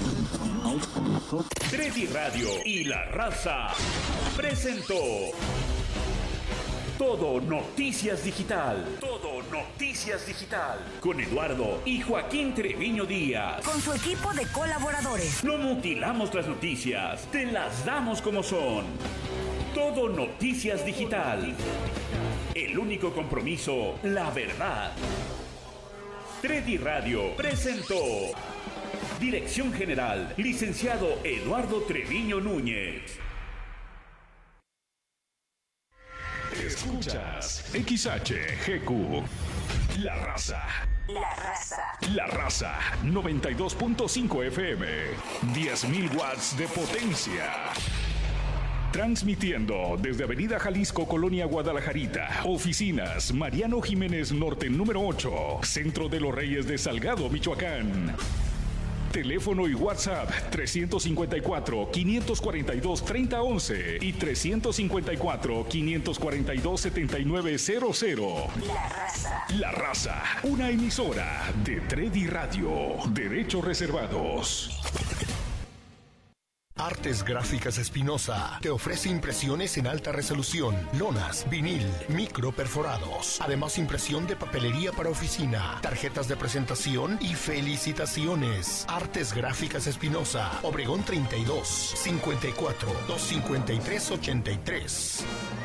Treddy Radio y La Raza presentó Todo Noticias Digital. Todo Noticias Digital. Con Eduardo y Joaquín Treviño Díaz. Con su equipo de colaboradores. No mutilamos las noticias, te las damos como son. Todo Noticias Digital. El único compromiso, la verdad. Treddy Radio presentó. Dirección General, licenciado Eduardo Treviño Núñez. Escuchas XHGQ. La Raza. La Raza. La Raza 92.5 FM. 10.000 watts de potencia. Transmitiendo desde Avenida Jalisco, Colonia Guadalajarita. Oficinas Mariano Jiménez Norte número 8. Centro de los Reyes de Salgado, Michoacán. Teléfono y WhatsApp 354-542-3011 y 354-542-7900. La Raza. La Raza, una emisora de Treddy Radio. Derechos reservados. Artes Gráficas Espinosa te ofrece impresiones en alta resolución, lonas, vinil, micro perforados. Además, impresión de papelería para oficina, tarjetas de presentación y felicitaciones. Artes Gráficas Espinosa, Obregón 32, 54, 253, 83.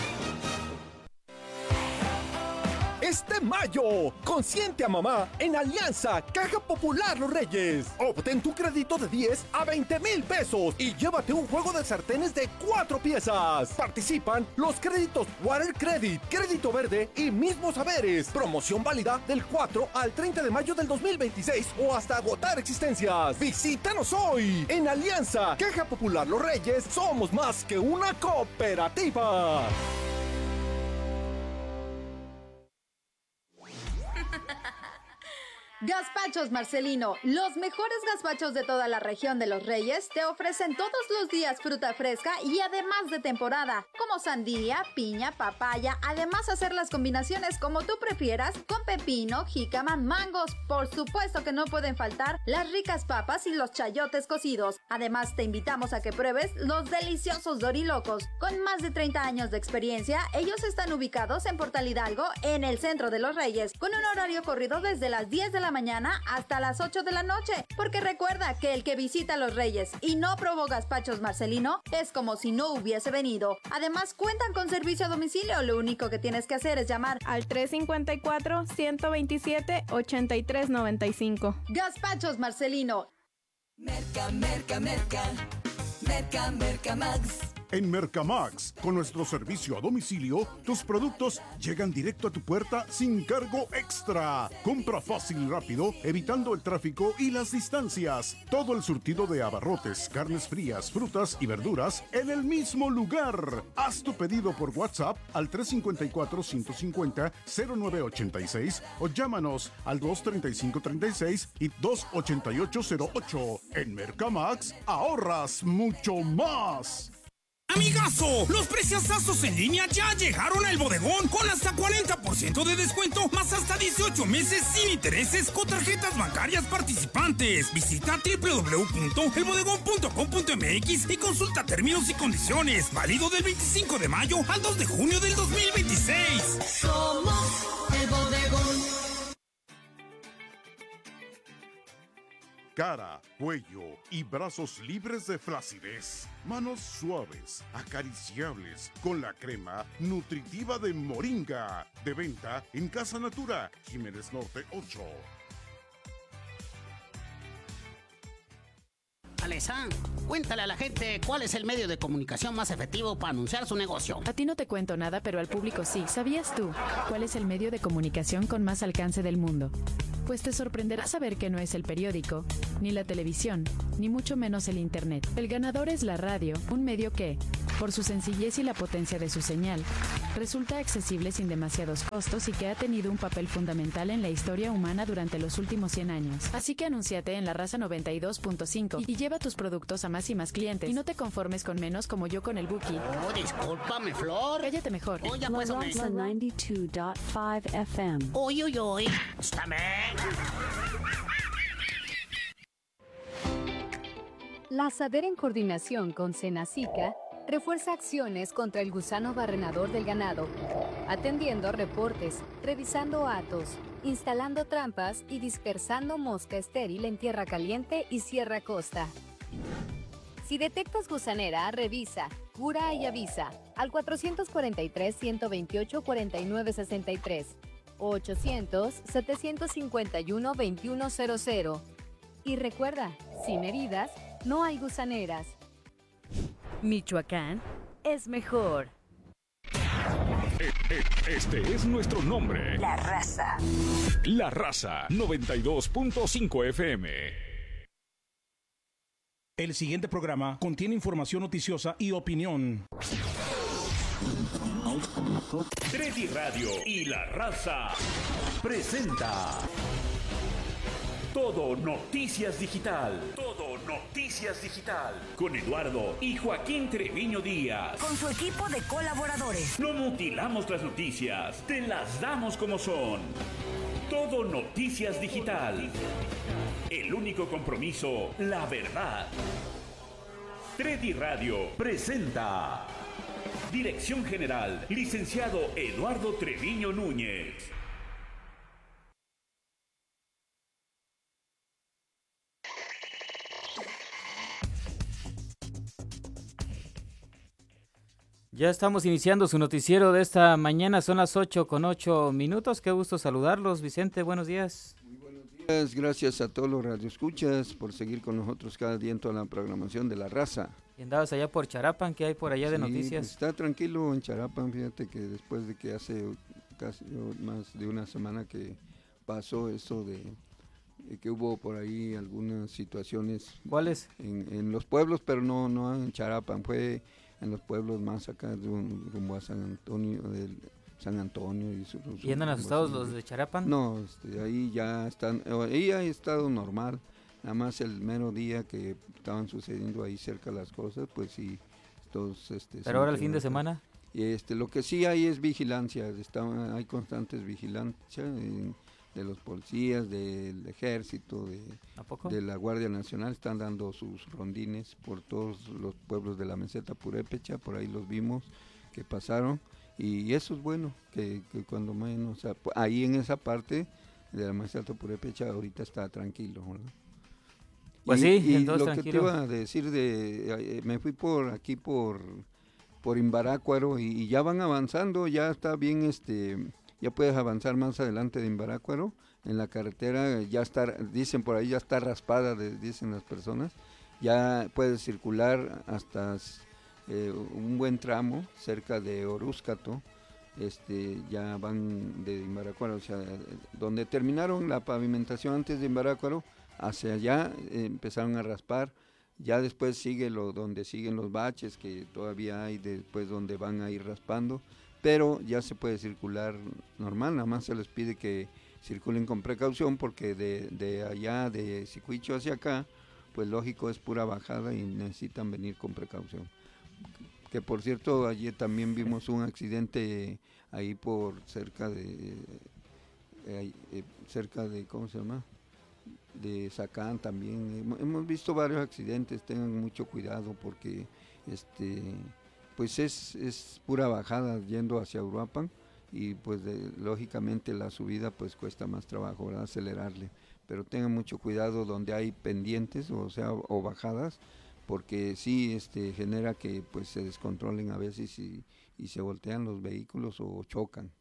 Este mayo, consiente a mamá en Alianza Caja Popular Los Reyes. Obtén tu crédito de 10 a 20,000 pesos y llévate un juego de sartenes de 4 piezas. Participan los créditos Water Credit, Crédito Verde y Mismos Saberes. Promoción válida del 4 al 30 de mayo del 2026 o hasta agotar existencias. Visítanos hoy. En Alianza Caja Popular Los Reyes somos más que una cooperativa. Gazpachos Marcelino, los mejores gazpachos de toda la región de Los Reyes, te ofrecen todos los días fruta fresca y además de temporada, como sandía, piña, papaya, además hacer las combinaciones como tú prefieras, con pepino, jícama, mangos, por supuesto que no pueden faltar las ricas papas y los chayotes cocidos. Además te invitamos a que pruebes los deliciosos dorilocos. Con más de 30 años de experiencia, ellos están ubicados en Portal Hidalgo, en el centro de Los Reyes, con un horario corrido desde las 10 de la mañana hasta las 8 de la noche, porque recuerda que el que visita Los Reyes y no probó gazpachos Marcelino es como si no hubiese venido. Además cuentan con servicio a domicilio, lo único que tienes que hacer es llamar al 354-127-8395. Gazpachos Marcelino. Merca Max. En Mercamax, con nuestro servicio a domicilio, tus productos llegan directo a tu puerta sin cargo extra. Compra fácil y rápido, evitando el tráfico y las distancias. Todo el surtido de abarrotes, carnes frías, frutas y verduras en el mismo lugar. Haz tu pedido por WhatsApp al 354-150-0986 o llámanos al 235-36 y 288-08. En Mercamax, ahorras mucho más. ¡Amigazo! Los preciosazos en línea ya llegaron al Bodegón con hasta 40% de descuento, más hasta 18 meses sin intereses con tarjetas bancarias participantes. Visita www.elbodegón.com.mx y consulta términos y condiciones. Válido del 25 de mayo al 2 de junio del 2026. Somos el Bodegón. Cara, cuello y brazos libres de flacidez. Manos suaves, acariciables, con la crema nutritiva de Moringa. De venta en Casa Natura, Jiménez Norte 8. Alesa, cuéntale a la gente cuál es el medio de comunicación más efectivo para anunciar su negocio. A ti no te cuento nada, pero al público sí. ¿Sabías tú cuál es el medio de comunicación con más alcance del mundo? Pues te sorprenderá saber que no es el periódico, ni la televisión, ni mucho menos el internet. El ganador es la radio, un medio que, por su sencillez y la potencia de su señal, resulta accesible sin demasiados costos y que ha tenido un papel fundamental en la historia humana durante los últimos 100 años. Así que anúnciate en La Raza 92.5 y lleva tus productos a más y más clientes. Y no te conformes con menos como yo con el Buki. Oh, discúlpame, Flor. Cállate mejor. Oh, ya La pues, Raza 92.5 FM. Uy, uy, uy. Escúchame. La SADER, en coordinación con Senacica, refuerza acciones contra el gusano barrenador del ganado, atendiendo reportes, revisando atos, instalando trampas y dispersando mosca estéril en tierra caliente y Sierra Costa. Si detectas gusanera, revisa, cura y avisa al 443-128-4963 o 800-751-2100. Y recuerda, sin heridas, no hay gusaneras. Michoacán es mejor. Este es nuestro nombre. La Raza. La Raza 92.5 FM. El siguiente programa contiene información noticiosa y opinión. Treddy Radio y La Raza presenta Todo Noticias Digital. Todo Noticias Digital. Con Eduardo y Joaquín Treviño Díaz. Con su equipo de colaboradores. No mutilamos las noticias, te las damos como son. Todo Noticias Digital. El único compromiso, la verdad. Treddy Radio presenta. Dirección General, licenciado Eduardo Treviño Núñez. Ya estamos iniciando su noticiero de esta mañana, son las 8:08. Qué gusto saludarlos, Vicente, buenos días. Muy buenos días, gracias a todos los radioescuchas por seguir con nosotros cada día en toda la programación de La Raza. Y andabas allá por Charapan, ¿qué hay por allá de noticias? Pues está tranquilo en Charapan, fíjate que después de que hace casi más de una semana que pasó eso de que hubo por ahí algunas situaciones. ¿Cuáles? En los pueblos, pero no en Charapan, fue en los pueblos más acá rumbo a San Antonio, ¿Y andan asustados los de Charapan? No, ahí ya están, ahí ha estado normal, nada más el mero día que estaban sucediendo ahí cerca las cosas, pues sí, todos ¿Pero ahora el fin de semana? Lo que sí hay es vigilancia, hay constantes vigilancia de los policías, del ejército, de la Guardia Nacional, están dando sus rondines por todos los pueblos de la meseta purépecha, por ahí los vimos que pasaron, y eso es bueno, que cuando menos, ahí en esa parte de la meseta purépecha ahorita está tranquilo, ¿verdad? Pues y entonces lo tranquilo. Que te iba a decir me fui por Imbarácuaro y ya van avanzando, ya está bien, ya puedes avanzar más adelante de Imbarácuaro, en la carretera ya está, dicen por ahí ya está raspada, dicen las personas, ya puedes circular hasta un buen tramo cerca de Orúscato, ya van de Imbarácuaro, o sea, donde terminaron la pavimentación antes de Imbarácuaro, hacia allá empezaron a raspar, ya después sigue donde siguen los baches que todavía hay, después donde van a ir raspando, pero ya se puede circular normal, nada más se les pide que circulen con precaución porque de allá, de Sicuicho hacia acá, pues lógico es pura bajada y necesitan venir con precaución. Que por cierto, ayer también vimos un accidente ahí por cerca de, ¿cómo se llama? De Zacán también. Hemos visto varios accidentes, tengan mucho cuidado porque pues es pura bajada yendo hacia Uruapan y pues lógicamente la subida pues cuesta más trabajo, ¿verdad? Acelerarle, pero tengan mucho cuidado donde hay pendientes, o bajadas, porque sí genera que pues se descontrolen a veces y se voltean los vehículos o chocan.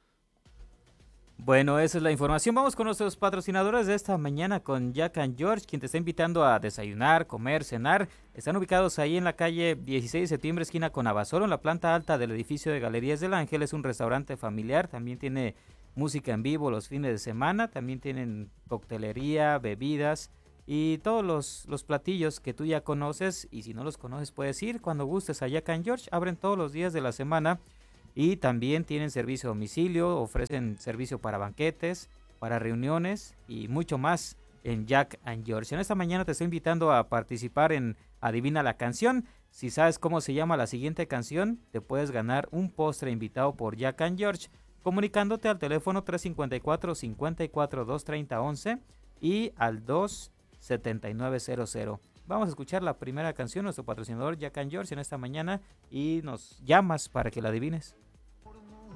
Bueno, esa es la información. Vamos con nuestros patrocinadores de esta mañana con Jack and George, quien te está invitando a desayunar, comer, cenar. Están ubicados ahí en la calle 16 de septiembre, esquina con Abasolo, en la planta alta del edificio de Galerías del Ángel. Es un restaurante familiar, también tiene música en vivo los fines de semana, también tienen coctelería, bebidas y todos los platillos que tú ya conoces, y si no los conoces puedes ir cuando gustes a Jack and George. Abren todos los días de la semana. Y también tienen servicio a domicilio, ofrecen servicio para banquetes, para reuniones y mucho más en Jack and George. En esta mañana te estoy invitando a participar en Adivina la Canción. Si sabes cómo se llama la siguiente canción, te puedes ganar un postre invitado por Jack and George, comunicándote al teléfono 354-54-230-11 y al 27900. Vamos a escuchar la primera canción, nuestro patrocinador Jack and George en esta mañana, y nos llamas para que la adivines.